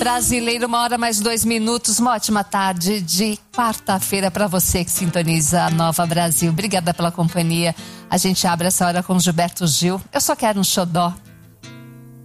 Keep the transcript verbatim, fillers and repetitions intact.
Brasileiro, uma hora mais dois minutos. Uma ótima tarde de quarta-feira para você que sintoniza a Nova Brasil. Obrigada pela companhia. A gente abre essa hora com Gilberto Gil. Eu só quero um xodó.